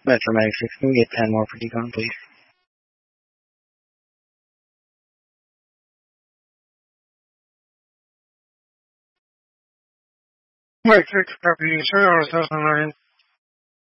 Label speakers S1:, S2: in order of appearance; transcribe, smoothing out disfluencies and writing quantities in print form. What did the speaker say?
S1: Metromatic 6, can we get 10 more for decon, please?
S2: Matrix copy, 009.